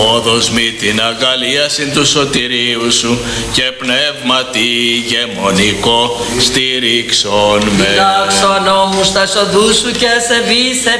Όδος μη την αγαλίασιν του σωτηρίου σου και πνεύματι ηγεμονικό στήριξον με. Διδάξω νόμους τα σοδού σου και ασεβείς